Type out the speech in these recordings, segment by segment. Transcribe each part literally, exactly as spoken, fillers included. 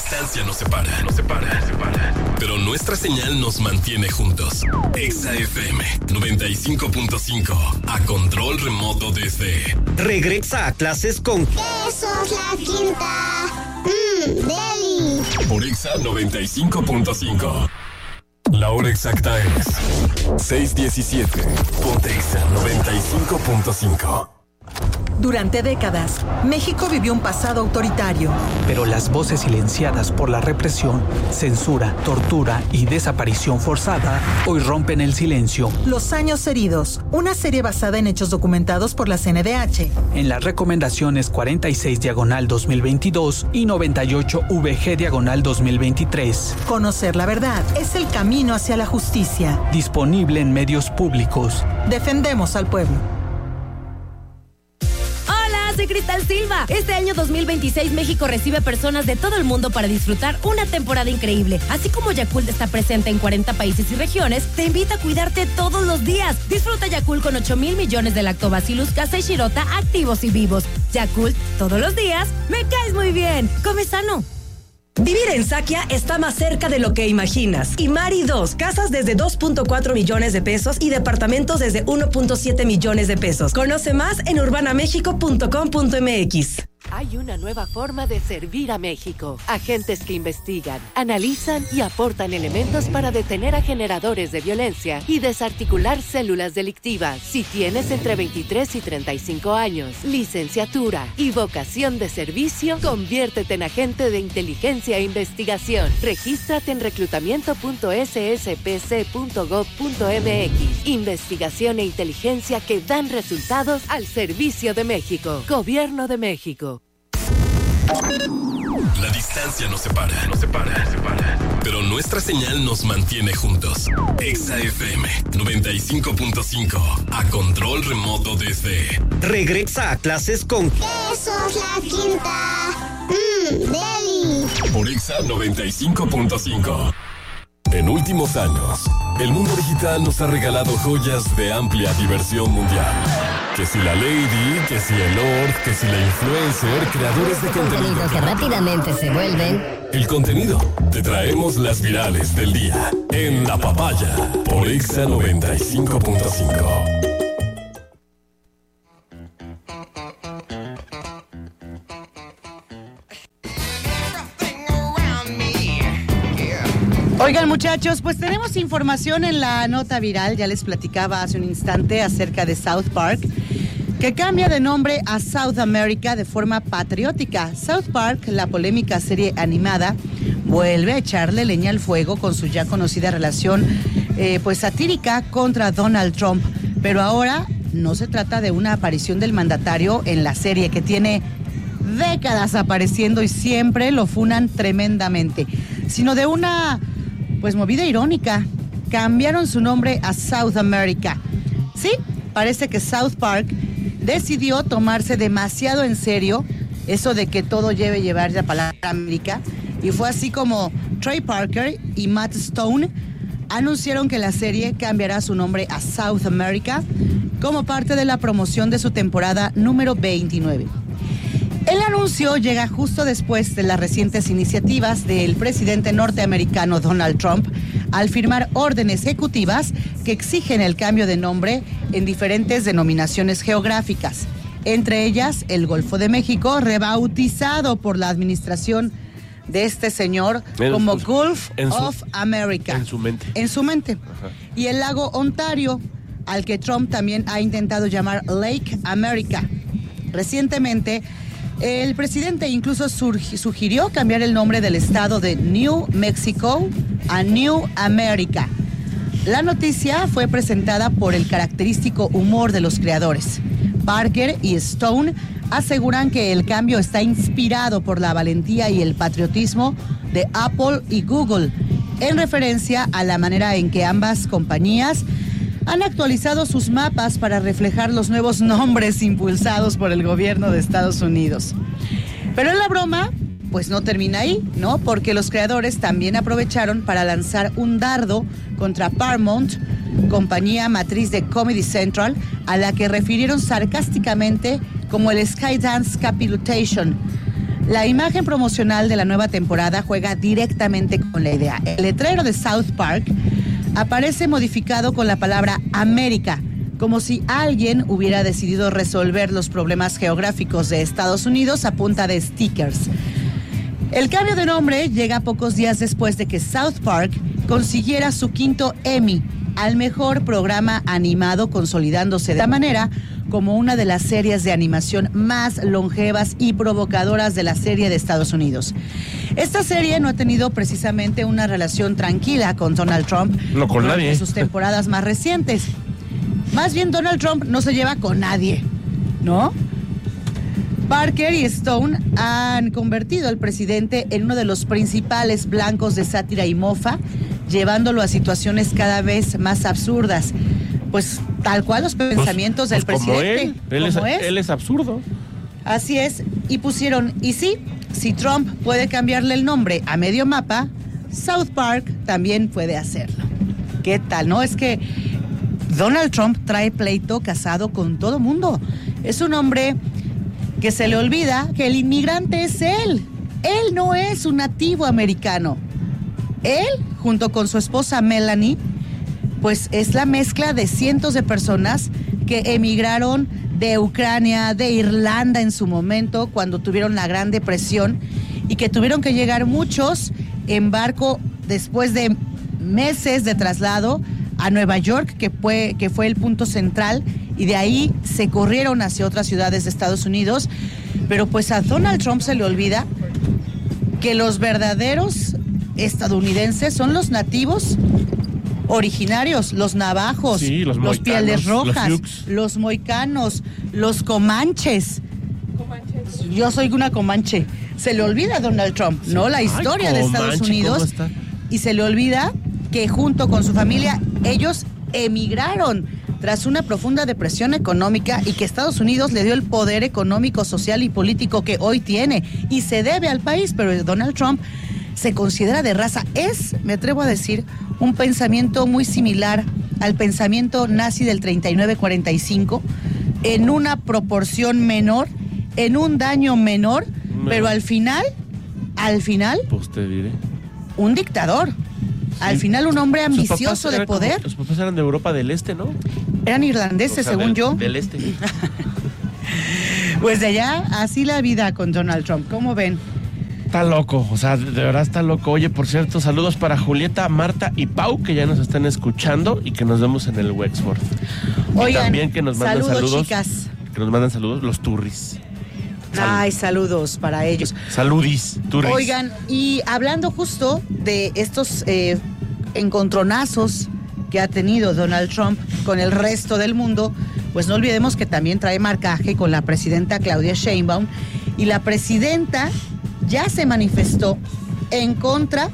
distancia nos separa, nos separa, nos separa. Pero nuestra señal nos mantiene juntos. Exa F M noventa y cinco punto cinco, a control remoto desde... Regresa a clases con... Eso es la quinta. Mmm, deli. Por Exa noventa y cinco punto cinco. La hora exacta es seis diecisiete. Ponte Exa noventa y cinco punto cinco. Durante décadas, México vivió un pasado autoritario. Pero las voces silenciadas por la represión, censura, tortura y desaparición forzada hoy rompen el silencio. Los años heridos, una serie basada en hechos documentados por la C N D H. En las recomendaciones cuarenta y seis diagonal dos mil veintidós y noventa y ocho V G diagonal dos mil veintitrés. Conocer la verdad es el camino hacia la justicia. Disponible en medios públicos. Defendemos al pueblo. Soy Cristal Silva. Este año dos mil veintiséis México recibe personas de todo el mundo para disfrutar una temporada increíble. Así como Yakult está presente en cuarenta países y regiones, te invita a cuidarte todos los días. Disfruta Yakult con ocho mil millones de Lactobacillus casei shirota activos y vivos. Yakult, todos los días, me caes muy bien. Come sano. Vivir en Sakia está más cerca de lo que imaginas. Y Mari dos, casas desde dos punto cuatro millones de pesos y departamentos desde uno punto siete millones de pesos. Conoce más en urbana mexico punto com punto m x. Hay una nueva forma de servir a México. Agentes que investigan, analizan y aportan elementos para detener a generadores de violencia y desarticular células delictivas. Si tienes entre veintitrés y treinta y cinco años, licenciatura y vocación de servicio, conviértete en agente de inteligencia e investigación. Regístrate en reclutamiento punto s s p c punto gov punto m x. Investigación e inteligencia que dan resultados al servicio de México. Gobierno de México. La distancia nos separa, nos separa, nos separa. Pero nuestra señal nos mantiene juntos. Exa F M noventa y cinco punto cinco, a control remoto desde... Regresa a clases con... Eso es la quinta. Mmm, deli. Por Exa noventa y cinco punto cinco. En últimos años, el mundo digital nos ha regalado joyas de amplia diversión mundial. Que si la Lady, que si el Lord, que si la Influencer, creadores de contenido, contenido que rápidamente se vuelven... El contenido. Te traemos las virales del día en La Papaya por Exa noventa y cinco punto cinco. Oigan, muchachos, pues tenemos información en la nota viral. Ya les platicaba hace un instante acerca de South Park, que cambia de nombre a South America de forma patriótica. South Park, la polémica serie animada, vuelve a echarle leña al fuego con su ya conocida relación eh, pues satírica contra Donald Trump. Pero ahora no se trata de una aparición del mandatario en la serie, que tiene décadas apareciendo y siempre lo funan tremendamente, sino de una... pues movida irónica. Cambiaron su nombre a South America. Sí, parece que South Park decidió tomarse demasiado en serio eso de que todo lleve llevar la palabra América, y fue así como Trey Parker y Matt Stone anunciaron que la serie cambiará su nombre a South America como parte de la promoción de su temporada número veintinueve. El anuncio llega justo después de las recientes iniciativas del presidente norteamericano Donald Trump al firmar órdenes ejecutivas que exigen el cambio de nombre en diferentes denominaciones geográficas, entre ellas el Golfo de México, rebautizado por la administración de este señor en, como Gulf su, of America. En su mente. En su mente. Ajá. Y el lago Ontario, al que Trump también ha intentado llamar Lake America. Recientemente, el presidente incluso surgi, sugirió cambiar el nombre del estado de New Mexico a New America. La noticia fue presentada por el característico humor de los creadores. Parker y Stone aseguran que el cambio está inspirado por la valentía y el patriotismo de Apple y Google, en referencia a la manera en que ambas compañías han actualizado sus mapas para reflejar los nuevos nombres impulsados por el gobierno de Estados Unidos. Pero en la broma, pues no termina ahí, ¿no? Porque los creadores también aprovecharon para lanzar un dardo contra Paramount, compañía matriz de Comedy Central, a la que refirieron sarcásticamente como el Skydance Capitation. La imagen promocional de la nueva temporada juega directamente con la idea. El letrero de South Park aparece modificado con la palabra América, como si alguien hubiera decidido resolver los problemas geográficos de Estados Unidos a punta de stickers. El cambio de nombre llega pocos días después de que South Park consiguiera su quinto Emmy al mejor programa animado, consolidándose de esta manera como una de las series de animación más longevas y provocadoras de la serie de Estados Unidos. Esta serie no ha tenido precisamente una relación tranquila con Donald Trump no, con nadie. En sus temporadas más recientes. Más bien, Donald Trump no se lleva con nadie, ¿no? Parker y Stone han convertido al presidente en uno de los principales blancos de sátira y mofa, llevándolo a situaciones cada vez más absurdas. Pues tal cual los pensamientos pues, pues del como presidente. Él, él, es, es. él es absurdo. Así es. Y pusieron, y sí, si Trump puede cambiarle el nombre a medio mapa, South Park también puede hacerlo. ¿Qué tal? No, es que Donald Trump trae pleito casado con todo mundo. Es un hombre que se le olvida que el inmigrante es él. Él no es un nativo americano. Él, junto con su esposa Melanie, pues es la mezcla de cientos de personas que emigraron de Ucrania, de Irlanda en su momento, cuando tuvieron la Gran Depresión, y que tuvieron que llegar muchos en barco después de meses de traslado a Nueva York, que fue, que fue el punto central, y de ahí se corrieron hacia otras ciudades de Estados Unidos. Pero pues a Donald Trump se le olvida que los verdaderos estadounidenses son los nativos originarios, los navajos, sí, los, los pieles rojas, los, los moicanos, los comanches. Comanches. Yo soy una comanche. Se le olvida a Donald Trump, sí. ¿no? La historia Ay, de Estados Unidos. Y se le olvida que junto con su familia ellos emigraron tras una profunda depresión económica y que Estados Unidos le dio el poder económico, social y político que hoy tiene y se debe al país, pero Donald Trump se considera de raza. Es, me atrevo a decir, un pensamiento muy similar al pensamiento nazi del treinta y nueve cuarenta y cinco, en una proporción menor, en un daño menor, no. pero al final, al final, pues te diré. un dictador. Sí. Al final un hombre ambicioso de poder. Como, sus papás eran de Europa del Este, ¿no? Eran irlandeses, o sea, según del, yo. Del Este. Pues de allá, así la vida con Donald Trump. ¿Cómo ven? Está loco, o sea, de verdad está loco. Oye, por cierto, saludos para Julieta, Marta y Pau, que ya nos están escuchando y que nos vemos en el Wexford. Oigan, y también que nos mandan saludos, saludos. chicas. Que nos mandan saludos los turris. Salud. Ay, saludos para ellos. Saludis, turris. Oigan, y hablando justo de estos eh, encontronazos que ha tenido Donald Trump con el resto del mundo, pues no olvidemos que también trae marcaje con la presidenta Claudia Sheinbaum, y la presidenta ya se manifestó en contra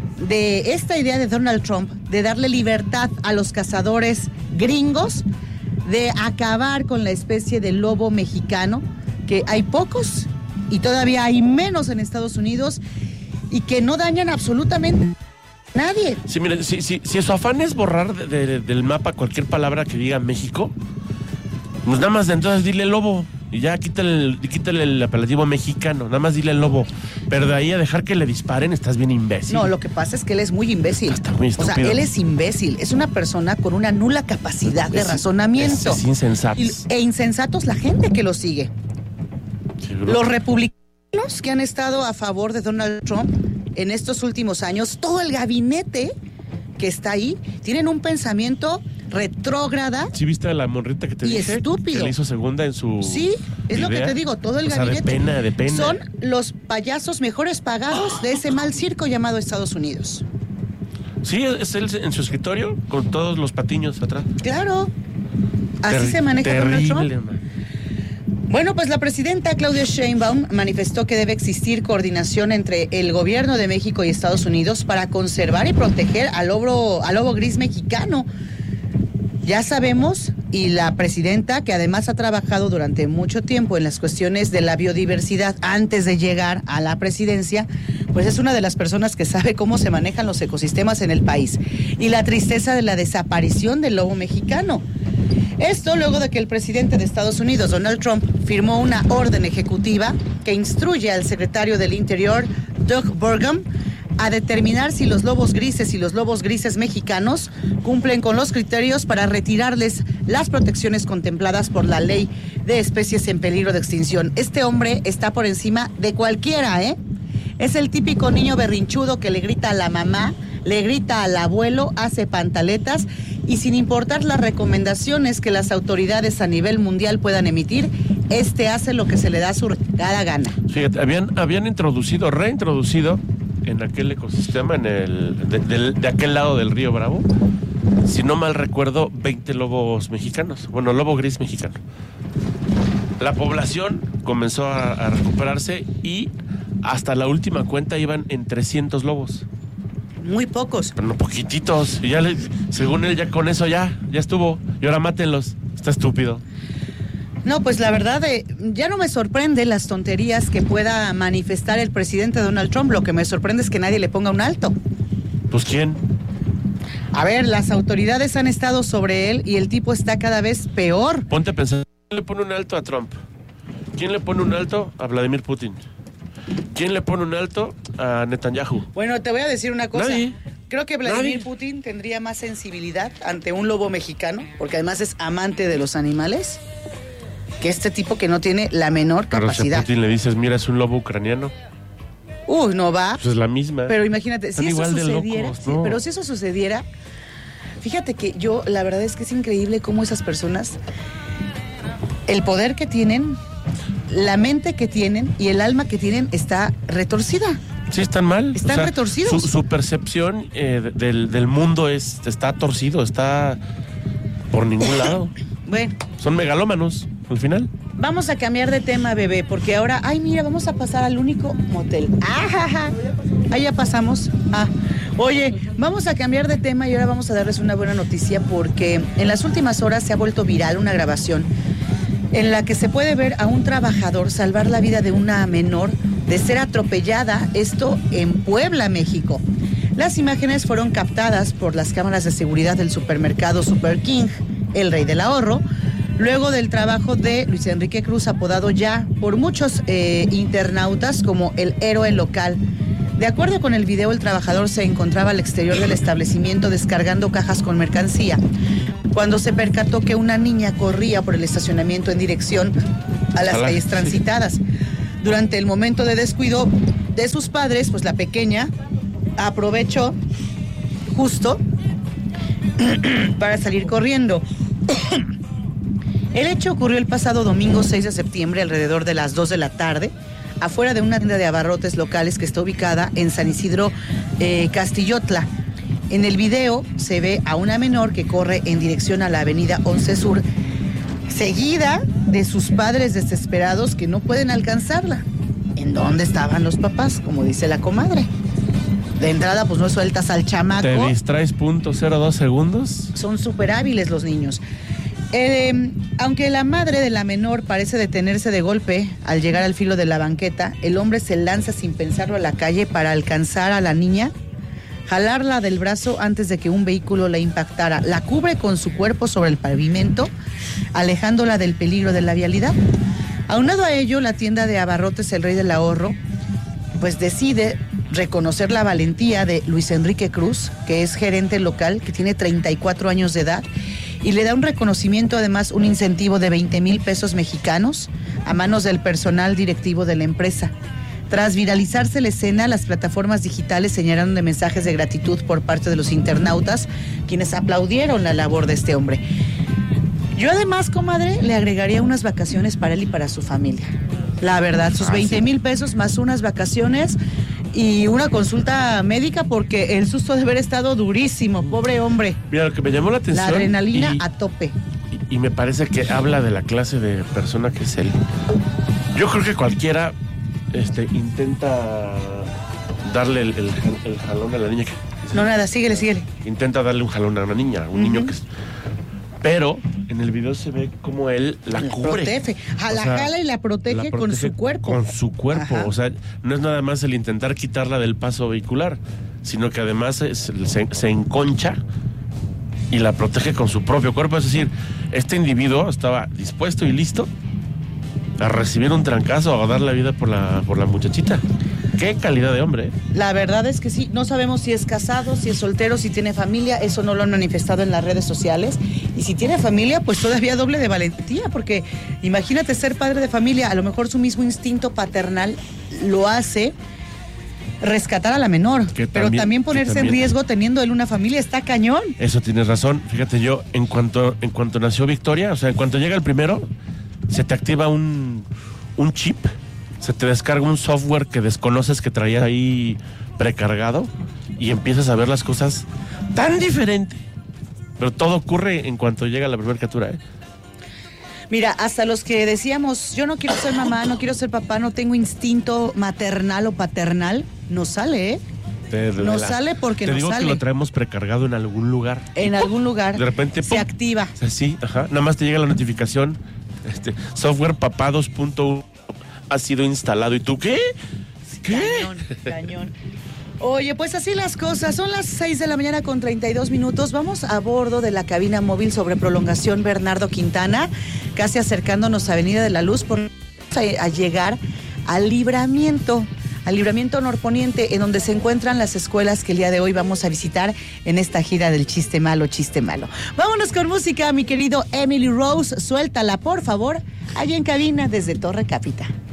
de esta idea de Donald Trump de darle libertad a los cazadores gringos, de acabar con la especie de lobo mexicano, que hay pocos y todavía hay menos en Estados Unidos y que no dañan absolutamente a nadie. Sí, miren, si, si, si su afán es borrar de, de, del mapa cualquier palabra que diga México, pues nada más de entonces dile lobo. Y ya quítale, quítale el apelativo mexicano, nada más dile el lobo. Pero de ahí a dejar que le disparen, estás bien imbécil. No, lo que pasa es que él es muy imbécil. Está muy estúpido. O sea, él es imbécil. Es una persona con una nula capacidad de es, razonamiento. Es, es insensato. Y, e insensatos la gente que lo sigue. ¿Seguro? Los republicanos que han estado a favor de Donald Trump en estos últimos años, todo el gabinete que está ahí, tienen un pensamiento retrógrada. ¿Sí viste a la morrita que te y dije? Estúpido. Que le hizo segunda en su Sí, es idea. lo que te digo, todo el o sea, gabinete. de pena, de pena. Son los payasos mejores pagados de ese mal circo llamado Estados Unidos. Sí, es él en su escritorio con todos los patiños atrás. Claro. Así Ter- se maneja terrible, Donald Trump. Man. Bueno, pues la presidenta Claudia Sheinbaum manifestó que debe existir coordinación entre el gobierno de México y Estados Unidos para conservar y proteger al lobo, al lobo gris mexicano. Ya sabemos, y la presidenta, que además ha trabajado durante mucho tiempo en las cuestiones de la biodiversidad antes de llegar a la presidencia, pues es una de las personas que sabe cómo se manejan los ecosistemas en el país. Y la tristeza de la desaparición del lobo mexicano. Esto luego de que el presidente de Estados Unidos, Donald Trump, firmó una orden ejecutiva que instruye al secretario del Interior, Doug Burgum, a determinar si los lobos grises y los lobos grises mexicanos cumplen con los criterios para retirarles las protecciones contempladas por la Ley de Especies en Peligro de Extinción. Este hombre está por encima de cualquiera, ¿eh? Es el típico niño berrinchudo que le grita a la mamá, le grita al abuelo, hace pantaletas y sin importar las recomendaciones que las autoridades a nivel mundial puedan emitir, este hace lo que se le da su regalada gana. Fíjate, habían, habían introducido, reintroducido en aquel ecosistema, en el de, de, de aquel lado del río Bravo, si no mal recuerdo, veinte lobos mexicanos, bueno, lobo gris mexicano. La población comenzó a, a recuperarse y hasta la última cuenta iban en trescientos lobos. Muy pocos. Pero no, poquititos. Y ya le, según él, ya con eso ya, ya estuvo. Y ahora mátenlos. Está estúpido. No, pues la verdad, eh, ya no me sorprende las tonterías que pueda manifestar el presidente Donald Trump. Lo que me sorprende es que nadie le ponga un alto. Pues ¿quién? A ver, las autoridades han estado sobre él y el tipo está cada vez peor. Ponte a pensar, ¿quién le pone un alto a Trump? ¿Quién le pone un alto a Vladimir Putin? ¿Quién le pone un alto a Netanyahu? Bueno, te voy a decir una cosa. Nadie. Creo que Vladimir Nadie. Putin tendría más sensibilidad ante un lobo mexicano, porque además es amante de los animales, que este tipo que no tiene la menor Pero capacidad. si a Putin le dices, mira, es un lobo ucraniano. Uy, no va. Pues es la misma. Pero imagínate, Están si eso igual de sucediera, locos, sí, ¿no? pero si eso sucediera, fíjate que yo, la verdad es que es increíble cómo esas personas, el poder que tienen, la mente que tienen y el alma que tienen está retorcida. Sí, están mal. Están O sea, retorcidos. Su, su percepción eh, del, del mundo es está torcido, está por ningún lado. Bueno. Son megalómanos, al final. Vamos a cambiar de tema, bebé, porque ahora, ay, mira, vamos a pasar al único motel. ¡Ah, ahí ya pasamos. Ah, oye, vamos a cambiar de tema y ahora vamos a darles una buena noticia porque en las últimas horas se ha vuelto viral una grabación en la que se puede ver a un trabajador salvar la vida de una menor de ser atropellada, esto en Puebla, México. Las imágenes fueron captadas por las cámaras de seguridad del supermercado Super King, el rey del ahorro, luego del trabajo de Luis Enrique Cruz, apodado ya por muchos eh, internautas como el héroe local. De acuerdo con el video, el trabajador se encontraba al exterior del establecimiento descargando cajas con mercancía, cuando se percató que una niña corría por el estacionamiento en dirección a las Ojalá, calles sí. transitadas. Durante el momento de descuido de sus padres, pues la pequeña aprovechó justo para salir corriendo. El hecho ocurrió el pasado domingo seis de septiembre alrededor de las dos de la tarde, afuera de una tienda de abarrotes locales que está ubicada en San Isidro, eh, Castillotla. En el video se ve a una menor que corre en dirección a la avenida once Sur, seguida de sus padres desesperados que no pueden alcanzarla. ¿En dónde estaban los papás? Como dice la comadre. De entrada, pues no sueltas al chamaco. ¿Te distraes punto cero dos segundos? Son súper hábiles los niños. Eh, aunque la madre de la menor parece detenerse de golpe al llegar al filo de la banqueta, el hombre se lanza sin pensarlo a la calle para alcanzar a la niña, jalarla del brazo antes de que un vehículo la impactara. La cubre con su cuerpo sobre el pavimento, alejándola del peligro de la vialidad. Aunado a ello, la tienda de abarrotes El Rey del Ahorro, pues decide reconocer la valentía de Luis Enrique Cruz, que es gerente local, que tiene treinta y cuatro años de edad, y le da un reconocimiento, además un incentivo de veinte mil pesos mexicanos a manos del personal directivo de la empresa. Tras viralizarse la escena, las plataformas digitales se llenaron de mensajes de gratitud por parte de los internautas, quienes aplaudieron la labor de este hombre. Yo además, comadre, le agregaría unas vacaciones para él y para su familia. La verdad, sus veinte mil pesos más unas vacaciones y una consulta médica porque el susto de haber estado durísimo, pobre hombre. Mira, lo que me llamó la atención. La adrenalina y, a tope. Y, y me parece que habla de la clase de persona que es él. Yo creo que cualquiera este, intenta darle el, el, el jalón a la niña. Que, No, nada, síguele, síguele. Intenta darle un jalón a una niña, un uh-huh. niño que es... Pero en el video se ve como él la, la cubre. Protege. A la o sea, jala y la protege, la protege con su cuerpo. Con su cuerpo. Ajá. O sea, no es nada más el intentar quitarla del paso vehicular, sino que además se, se, se enconcha y la protege con su propio cuerpo. Es decir, este individuo estaba dispuesto y listo a recibir un trancazo, a dar la vida por la, por la muchachita. Qué calidad de hombre, ¿eh? La verdad es que sí, no sabemos si es casado, si es soltero, si tiene familia, eso no lo han manifestado en las redes sociales. Y si tiene familia, pues todavía doble de valentía, porque imagínate ser padre de familia, a lo mejor su mismo instinto paternal lo hace rescatar a la menor, que pero también, también ponerse también, en riesgo teniendo él una familia, está cañón. Eso tienes razón. Fíjate, yo, en cuanto, en cuanto nació Victoria, o sea, en cuanto llega el primero, se te activa un, un chip, se te descarga un software que desconoces que traía ahí precargado y empiezas a ver las cosas tan diferente. Pero todo ocurre en cuanto llega la primera criatura, ¿eh? Mira, hasta los que decíamos, yo no quiero ser mamá, no quiero ser papá, no tengo instinto maternal o paternal, nos sale, ¿eh? Nos sale porque nos sale. Te digo sale. que lo traemos precargado en algún lugar. En algún lugar. De repente, se ¡pum! activa. Sí, ajá. Nada más te llega la notificación, este, software papá dos punto uno ha sido instalado. ¿Y tú qué? ¿Qué? Cañón, cañón. Oye, pues así las cosas. Son las seis de la mañana con treinta y dos minutos. Vamos a bordo de la cabina móvil sobre Prolongación Bernardo Quintana, casi acercándonos a Avenida de la Luz, por a, a llegar al Libramiento, al Libramiento Norponiente, en donde se encuentran las escuelas que el día de hoy vamos a visitar en esta gira del chiste malo, chiste malo. Vámonos con música, mi querido Emily Rose. Suéltala, por favor, allá en cabina desde Torre Capita.